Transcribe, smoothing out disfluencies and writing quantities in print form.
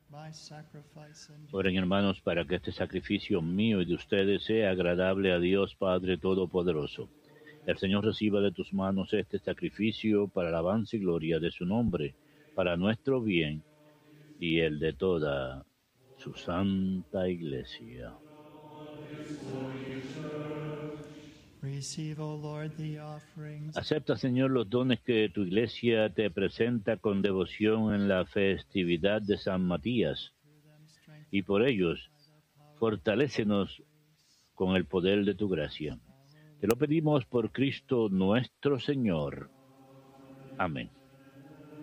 Oren, hermanos, para que este sacrificio mío y de ustedes sea agradable a Dios Padre Todopoderoso. El Señor reciba de tus manos este sacrificio para alabanza y gloria de su nombre, para nuestro bien y el de toda su santa Iglesia. Receive, O Lord, the offerings. Acepta, Señor, los dones que tu Iglesia te presenta con devoción en la festividad de San Matías, y por ellos fortalécenos con el poder de tu gracia. Te lo pedimos por Cristo nuestro Señor. Amén.